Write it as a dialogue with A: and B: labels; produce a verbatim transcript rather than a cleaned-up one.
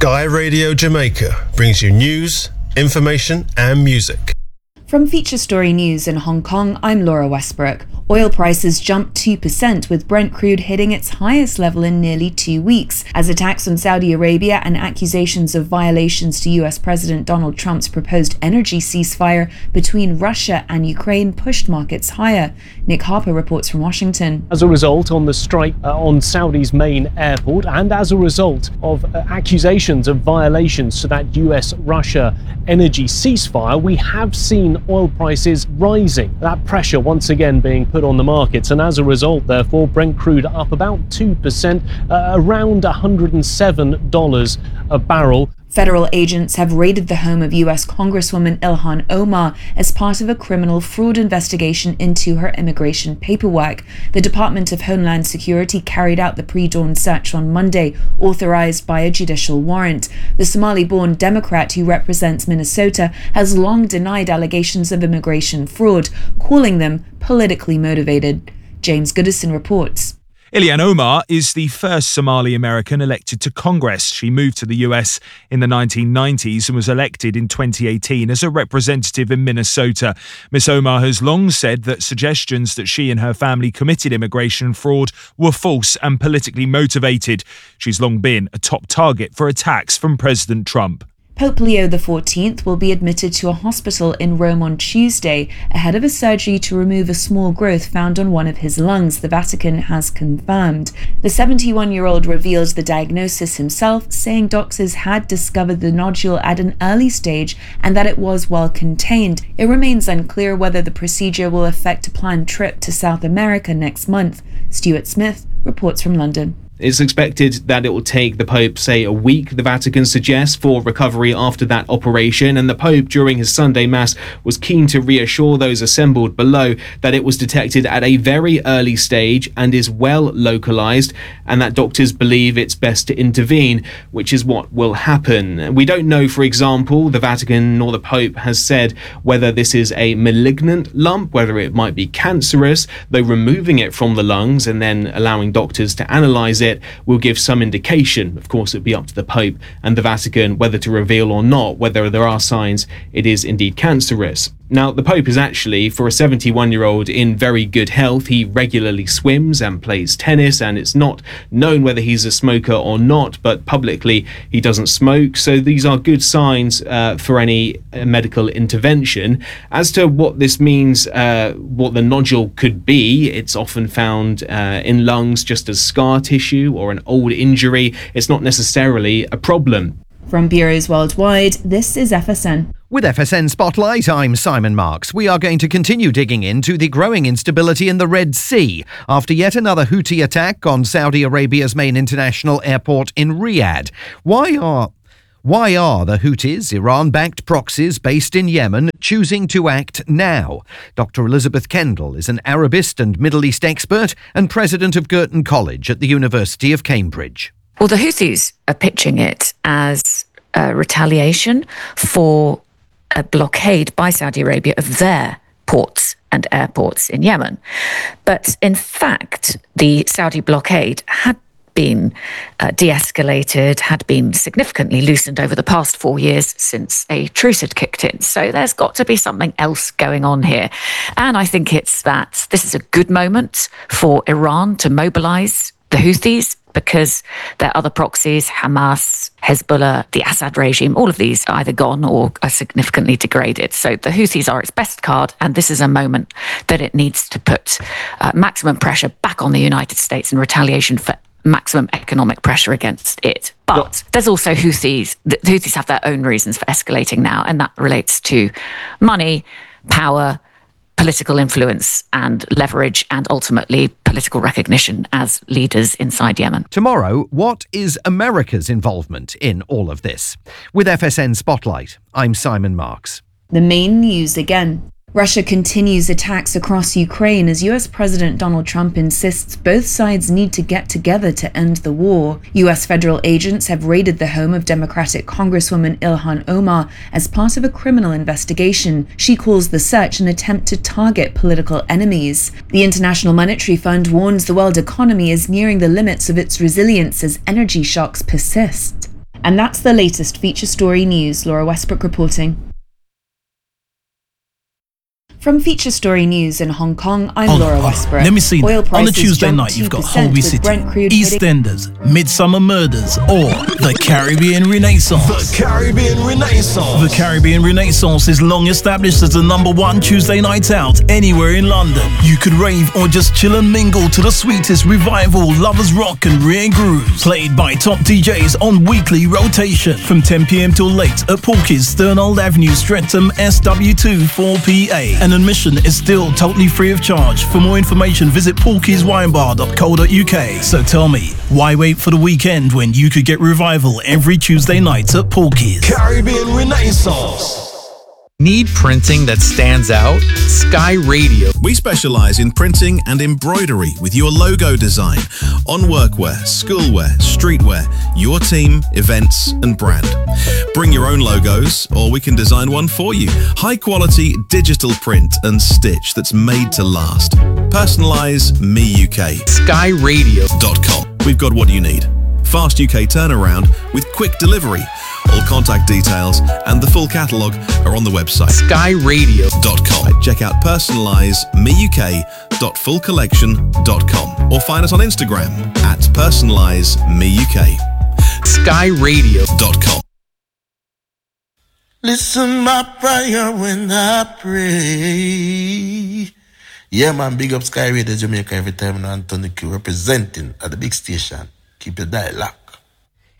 A: Sky Radio Jamaica brings you news, information and music.
B: From Feature Story News in Hong Kong, I'm Laura Westbrook. Oil prices jumped two percent, with Brent crude hitting its highest level in nearly two weeks, as attacks on Saudi Arabia and accusations of violations to U S President Donald Trump's proposed energy ceasefire between Russia and Ukraine pushed markets higher. Nick Harper reports from Washington.
C: As a result on the strike uh, on Saudi's main airport, and as a result of uh, accusations of violations to that U S-Russia energy ceasefire, we have seen oil prices rising. That pressure once again being put on the markets, and as a result, therefore, Brent crude up about two percent, uh, around one hundred seven dollars a barrel.
B: Federal agents have raided the home of U S Congresswoman Ilhan Omar as part of a criminal fraud investigation into her immigration paperwork. The Department of Homeland Security carried out the pre-dawn search on Monday, authorized by a judicial warrant. The Somali-born Democrat who represents Minnesota has long denied allegations of immigration fraud, calling them politically motivated. James Goodison reports.
D: Ilhan Omar is the first Somali American elected to Congress. She moved to the U S in the nineteen nineties and was elected in twenty eighteen as a representative in Minnesota. Miss Omar has long said that suggestions that she and her family committed immigration fraud were false and politically motivated. She's long been a top target for attacks from President Trump.
B: Pope Leo the fourteenth will be admitted to a hospital in Rome on Tuesday ahead of a surgery to remove a small growth found on one of his lungs, the Vatican has confirmed. The seventy-one-year-old revealed the diagnosis himself, saying doctors had discovered the nodule at an early stage and that it was well contained. It remains unclear whether the procedure will affect a planned trip to South America next month. Stuart Smith reports from London.
E: It's expected that it will take the Pope, say, a week, the Vatican suggests, for recovery after that operation, and the Pope, during his Sunday Mass, was keen to reassure those assembled below that it was detected at a very early stage and is well localized, and that doctors believe it's best to intervene, which is what will happen. We don't know, for example, the Vatican nor the Pope has said whether this is a malignant lump, whether it might be cancerous, though removing it from the lungs and then allowing doctors to analyze it it will give some indication. Of course, it'll be up to the Pope and the Vatican whether to reveal or not whether there are signs it is indeed cancerous. Now, the Pope is actually, for a seventy-one-year-old, in very good health. He regularly swims and plays tennis, and it's not known whether he's a smoker or not, but publicly he doesn't smoke, so these are good signs uh, for any uh, medical intervention. As to what this means, uh, what the nodule could be, it's often found uh, in lungs just as scar tissue or an old injury. It's not necessarily a problem.
B: From bureaus worldwide, this is F S N.
F: With F S N Spotlight, I'm Simon Marks. We are going to continue digging into the growing instability in the Red Sea after yet another Houthi attack on Saudi Arabia's main international airport in Riyadh. Why are... Why are the Houthis, Iran-backed proxies based in Yemen, choosing to act now? Doctor Elizabeth Kendall is an Arabist and Middle East expert and president of Girton College at the University of Cambridge.
G: Well, the Houthis are pitching it as a retaliation for a blockade by Saudi Arabia of their ports and airports in Yemen. But in fact, the Saudi blockade had been uh, de-escalated, had been significantly loosened over the past four years since a truce had kicked in. So there's got to be something else going on here. And I think it's that this is a good moment for Iran to mobilize the Houthis, because their other proxies, Hamas, Hezbollah, the Assad regime, all of these are either gone or are significantly degraded. So the Houthis are its best card, and this is a moment that it needs to put uh, maximum pressure back on the United States in retaliation for maximum economic pressure against it. But there's also Houthis. The Houthis have their own reasons for escalating now, and that relates to money, power, political influence and leverage, and ultimately political recognition as leaders inside Yemen.
F: Tomorrow, what is America's involvement in all of this? With F S N Spotlight, I'm Simon Marks.
B: The main news again. Russia continues attacks across Ukraine as U S President Donald Trump insists both sides need to get together to end the war. U S federal agents have raided the home of Democratic Congresswoman Ilhan Omar as part of a criminal investigation. She calls the search an attempt to target political enemies. The International Monetary Fund warns the world economy is nearing the limits of its resilience as energy shocks persist. And that's the latest Feature Story news. Laura Westbrook reporting. From Feature Story News in Hong Kong, I'm
H: Hold
B: Laura
H: on,
B: Westbrook.
H: Let me see
B: Oil
H: that. On a
B: prices
H: Tuesday
B: jumped
H: night, you've got
B: two percent
H: Holby
B: with
H: City,
B: Brent crude
H: EastEnders, Midsummer Murders, or The Caribbean Renaissance.
I: The Caribbean Renaissance.
H: The Caribbean Renaissance is long established as the number one Tuesday night out anywhere in London. You could rave or just chill and mingle to the sweetest revival, lovers rock and rare grooves, played by top D Js on weekly rotation from ten p.m. till late at Porky's, Sturnold Avenue, Streatham, S W two four P A. And admission is still totally free of charge. For more information, visit porkys wine bar dot co dot uk. So tell me, why wait for the weekend when you could get revival every Tuesday night at Porky's?
I: Caribbean Renaissance.
J: Need printing that stands out? Sky Radio.
K: We specialize in printing and embroidery with your logo design on workwear, schoolwear, streetwear, your team, events, and brand. Bring your own logos, or we can design one for you. High quality digital print and stitch that's made to last. Personalize Me U K.
J: Sky Radio
K: dot com. We've got what you need. Fast U K turnaround with quick delivery. All contact details and the full catalogue are on the website
J: Sky Radio
K: dot com. Check out personalize me U K dot full collection dot com or find us on Instagram at personalize me U K.
J: Sky Radio
K: dot com.
L: Listen my prayer when I pray. Yeah man, big up Sky Radio Jamaica every time, and Anthony Q representing at the big station. Keep your dial locked.